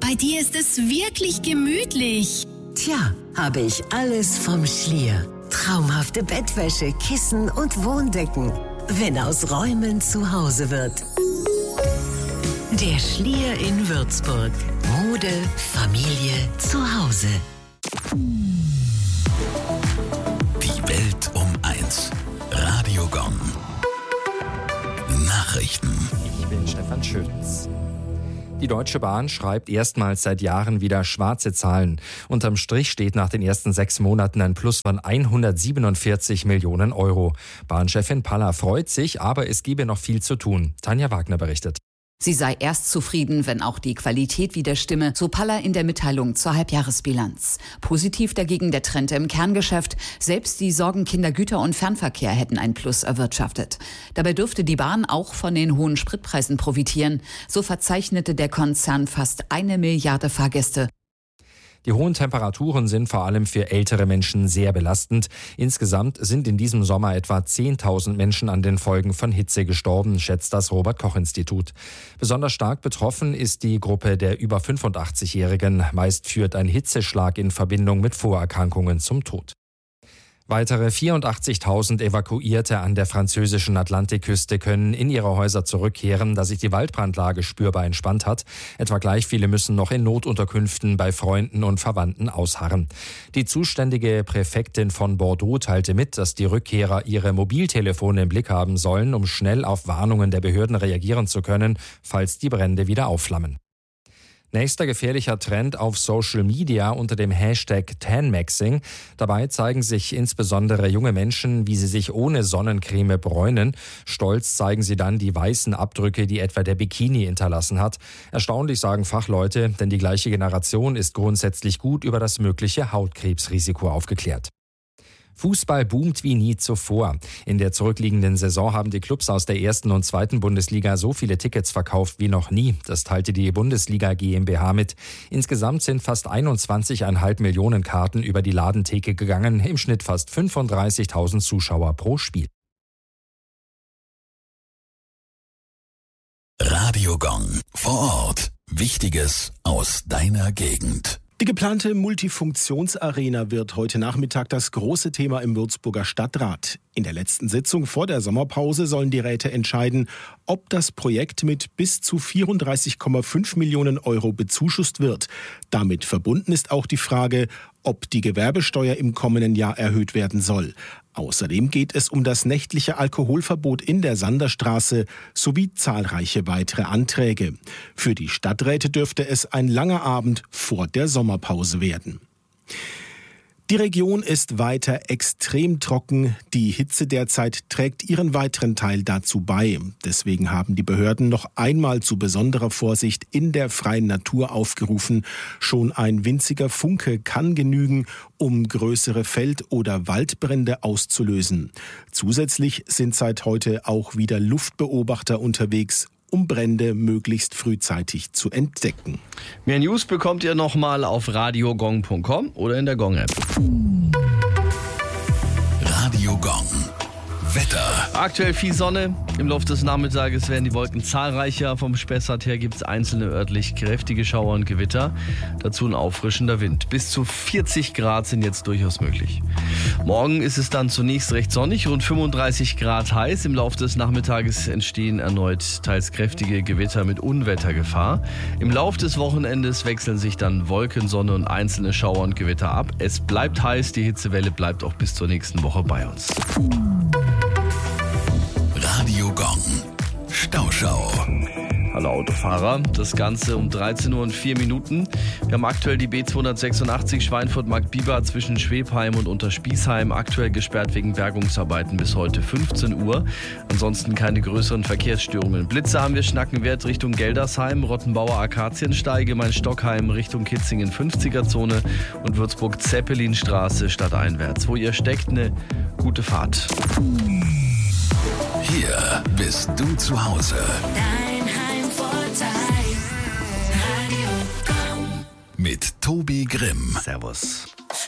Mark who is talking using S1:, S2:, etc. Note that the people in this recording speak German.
S1: bei dir ist es wirklich gemütlich.
S2: Tja, habe ich alles vom Schlier. Traumhafte Bettwäsche, Kissen und Wohndecken. Wenn aus Räumen zu Hause wird. Der Schlier in Würzburg. Mode, Familie, zu Hause.
S3: Die Welt um 1. Radio Gong. Nachrichten.
S4: Ich bin Stefan Schütz. Die Deutsche Bahn schreibt erstmals seit Jahren wieder schwarze Zahlen. Unterm Strich steht nach den ersten 6 Monaten ein Plus von 147 Millionen Euro. Bahnchefin Palla freut sich, aber es gebe noch viel zu tun. Tanja Wagner berichtet.
S5: Sie sei erst zufrieden, wenn auch die Qualität wieder stimme, so Palla in der Mitteilung zur Halbjahresbilanz. Positiv dagegen der Trend im Kerngeschäft. Selbst die Sorgenkinder Güter- und Fernverkehr hätten ein Plus erwirtschaftet. Dabei dürfte die Bahn auch von den hohen Spritpreisen profitieren. So verzeichnete der Konzern fast 1 Milliarde Fahrgäste.
S4: Die hohen Temperaturen sind vor allem für ältere Menschen sehr belastend. Insgesamt sind in diesem Sommer etwa 10.000 Menschen an den Folgen von Hitze gestorben, schätzt das Robert-Koch-Institut. Besonders stark betroffen ist die Gruppe der über 85-Jährigen. Meist führt ein Hitzeschlag in Verbindung mit Vorerkrankungen zum Tod. Weitere 84.000 Evakuierte an der französischen Atlantikküste können in ihre Häuser zurückkehren, da sich die Waldbrandlage spürbar entspannt hat. Etwa gleich viele müssen noch in Notunterkünften bei Freunden und Verwandten ausharren. Die zuständige Präfektin von Bordeaux teilte mit, dass die Rückkehrer ihre Mobiltelefone im Blick haben sollen, um schnell auf Warnungen der Behörden reagieren zu können, falls die Brände wieder aufflammen. Nächster gefährlicher Trend auf Social Media unter dem Hashtag Tanmaxing. Dabei zeigen sich insbesondere junge Menschen, wie sie sich ohne Sonnencreme bräunen. Stolz zeigen sie dann die weißen Abdrücke, die etwa der Bikini hinterlassen hat. Erstaunlich, sagen Fachleute, denn die gleiche Generation ist grundsätzlich gut über das mögliche Hautkrebsrisiko aufgeklärt. Fußball boomt wie nie zuvor. In der zurückliegenden Saison haben die Clubs aus der 1. und 2. Bundesliga so viele Tickets verkauft wie noch nie. Das teilte die Bundesliga GmbH mit. Insgesamt sind fast 21,5 Millionen Karten über die Ladentheke gegangen. Im Schnitt fast 35.000 Zuschauer pro Spiel.
S3: Radio Gong. Vor Ort. Wichtiges aus deiner Gegend.
S6: Die geplante Multifunktionsarena wird heute Nachmittag das große Thema im Würzburger Stadtrat. In der letzten Sitzung vor der Sommerpause sollen die Räte entscheiden, ob das Projekt mit bis zu 34,5 Millionen Euro bezuschusst wird. Damit verbunden ist auch die Frage, ob die Gewerbesteuer im kommenden Jahr erhöht werden soll. Außerdem geht es um das nächtliche Alkoholverbot in der Sanderstraße sowie zahlreiche weitere Anträge. Für die Stadträte dürfte es ein langer Abend vor der Sommerpause werden. Die Region ist weiter extrem trocken. Die Hitze derzeit trägt ihren weiteren Teil dazu bei. Deswegen haben die Behörden noch einmal zu besonderer Vorsicht in der freien Natur aufgerufen. Schon ein winziger Funke kann genügen, um größere Feld- oder Waldbrände auszulösen. Zusätzlich sind seit heute auch wieder Luftbeobachter unterwegs, um Brände möglichst frühzeitig zu entdecken.
S7: Mehr News bekommt ihr nochmal auf radiogong.com oder in der Gong-App.
S3: Radio Gong. Wetter.
S7: Aktuell viel Sonne. Im Laufe des Nachmittages werden die Wolken zahlreicher. Vom Spessart her gibt es einzelne örtlich kräftige Schauer und Gewitter. Dazu ein auffrischender Wind. Bis zu 40 Grad sind jetzt durchaus möglich. Morgen ist es dann zunächst recht sonnig, rund 35 Grad heiß. Im Laufe des Nachmittages entstehen erneut teils kräftige Gewitter mit Unwettergefahr. Im Laufe des Wochenendes wechseln sich dann Wolken, Sonne und einzelne Schauer und Gewitter ab. Es bleibt heiß, die Hitzewelle bleibt auch bis zur nächsten Woche bei uns.
S3: Radio Gong. Stauschau.
S7: Hallo Autofahrer, das Ganze um 13 Uhr und 4 Minuten. Wir haben aktuell die B286 Schweinfurt-Marktbiber zwischen Schwebheim und Unterspießheim aktuell gesperrt wegen Bergungsarbeiten bis heute 15 Uhr. Ansonsten keine größeren Verkehrsstörungen. Blitze haben wir Schnackenwert Richtung Geldersheim, Rottenbauer Akaziensteige, Main-Stockheim Richtung Kitzingen 50er-Zone und Würzburg-Zeppelinstraße stadteinwärts. Wo ihr steckt, eine gute Fahrt.
S3: Hier bist du zu Hause.
S1: Dein Heimvorteil. Radio Gong.
S3: Mit Tobi Grimm.
S7: Servus.